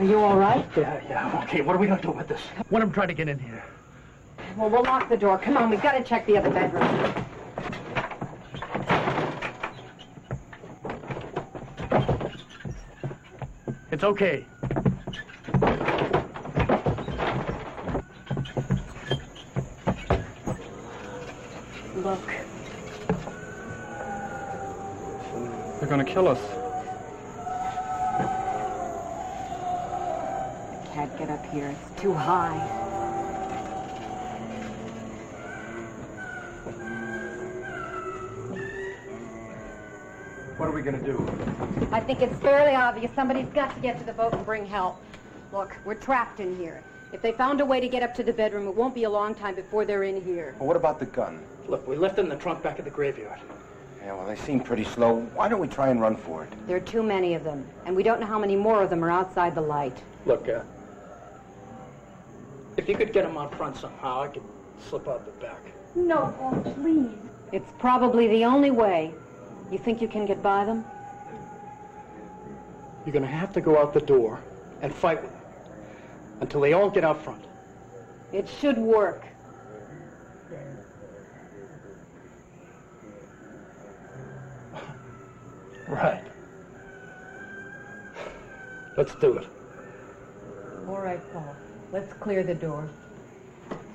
Are you all right? Yeah, okay. What are we going to do about this? Let him try to get in here. Well, we'll lock the door. Come on, we've got to check the other bedroom. It's okay. Look. They're going to kill us. I can't get up here. It's too high. What are we going to do? I think it's fairly obvious somebody's got to get to the boat and bring help. Look, we're trapped in here. If they found a way to get up to the bedroom, it won't be a long time before they're in here. Well, what about the gun? Look, we left it in the trunk back at the graveyard. Yeah, well, they seem pretty slow. Why don't we try and run for it? There are too many of them, and we don't know how many more of them are outside the light. Look, if you could get them out front somehow, I could slip out the back. No, Paul, please. It's probably the only way. You think you can get by them? You're going to have to go out the door and fight with them until they all get out front. It should work. Right. Let's do it. All right, Paul. Let's clear the door.